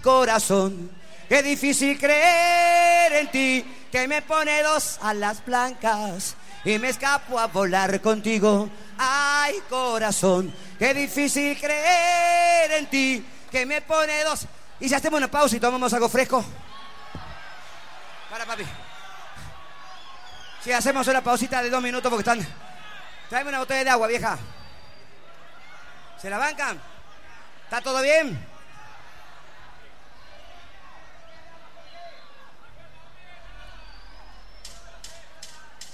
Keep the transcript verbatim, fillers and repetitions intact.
corazón, qué difícil creer en ti, que me pone dos alas blancas y me escapo a volar contigo. Ay, corazón, qué difícil creer en ti, que me pone dos. Y si hacemos una pausa y tomamos algo fresco. Para, papi. Si hacemos una pausita de dos minutos porque están... Tráeme una botella de agua, vieja. ¿Se la bancan? ¿Está todo bien?